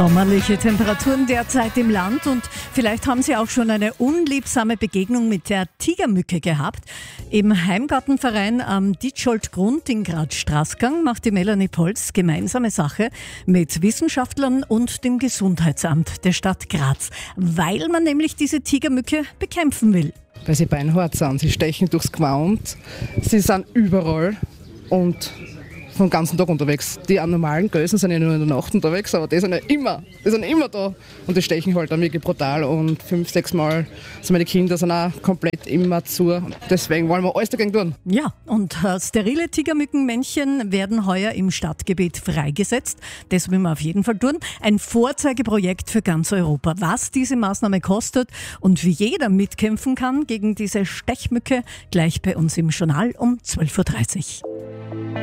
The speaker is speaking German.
Sommerliche Temperaturen derzeit im Land und vielleicht haben Sie auch schon eine unliebsame Begegnung mit der Tigermücke gehabt. Im Heimgartenverein am Dietscholtgrund in Graz-Straßgang macht die Melanie Polz gemeinsame Sache mit Wissenschaftlern und dem Gesundheitsamt der Stadt Graz, weil man nämlich diese Tigermücke bekämpfen will. Weil sie beinhart sind, sie stechen durchs Gewand, sie sind überall und den ganzen Tag unterwegs. Die normalen Gölsen sind ja nur in der Nacht unterwegs, aber die sind immer da und die stechen halt dann wirklich brutal und 5-6 Mal sind meine Kinder sind auch komplett immer zu. Deswegen wollen wir alles dagegen tun. Ja, und sterile Tigermückenmännchen werden heuer im Stadtgebiet freigesetzt. Das will man auf jeden Fall tun. Ein Vorzeigeprojekt für ganz Europa. Was diese Maßnahme kostet und wie jeder mitkämpfen kann gegen diese Stechmücke, gleich bei uns im Journal um 12.30 Uhr.